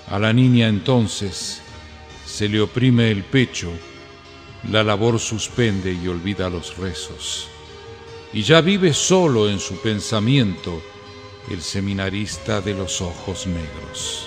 A la niña entonces se le oprime el pecho, la labor suspende y olvida los rezos. Y ya vive solo en su pensamiento el seminarista de los ojos negros.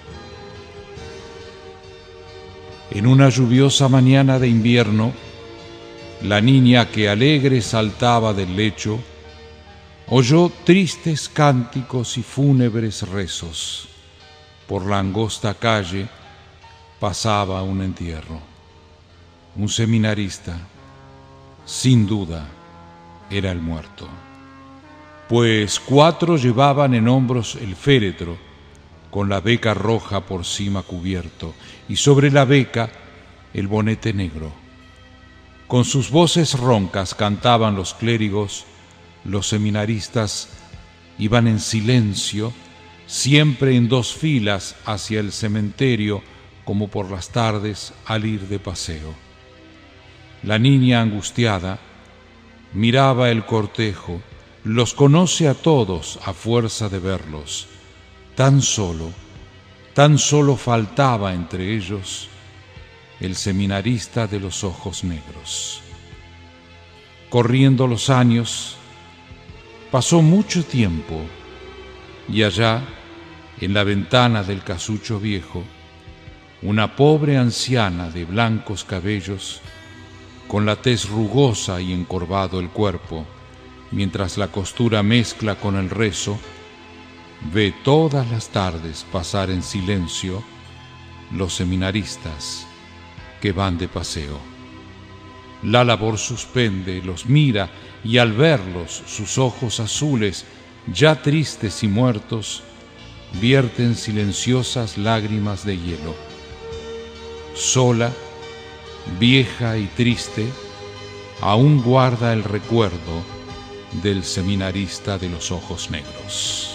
En una lluviosa mañana de invierno, la niña que alegre saltaba del lecho oyó tristes cánticos y fúnebres rezos. Por la angosta calle pasaba un entierro. Un seminarista, sin duda, era el muerto, pues 4 llevaban en hombros el féretro, con la beca roja por cima cubierto, y sobre la beca el bonete negro. Con sus voces roncas cantaban los clérigos, los seminaristas iban en silencio, siempre en 2 filas hacia el cementerio, como por las tardes al ir de paseo. La niña angustiada miraba el cortejo, los conoce a todos a fuerza de verlos. Tan solo faltaba entre ellos el seminarista de los ojos negros. Corriendo los años, pasó mucho tiempo, y allá, en la ventana del casucho viejo, una pobre anciana de blancos cabellos, con la tez rugosa y encorvado el cuerpo, mientras la costura mezcla con el rezo, ve todas las tardes pasar en silencio los seminaristas que van de paseo. La labor suspende, los mira, y al verlos sus ojos azules, ya tristes y muertos, vierten silenciosas lágrimas de hielo. Sola, vieja y triste, aún guarda el recuerdo del seminarista de los ojos negros.